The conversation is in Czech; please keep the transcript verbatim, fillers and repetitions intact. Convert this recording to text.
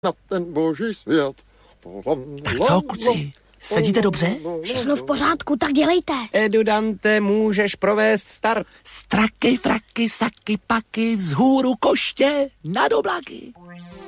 na ten boží svět. Tak co, kluci? Sedíte dobře? Všechno v pořádku, tak dělejte. Edu Dante, můžeš provést start. Straky, fraky, saky, paky, vzhůru koště, nad oblaky.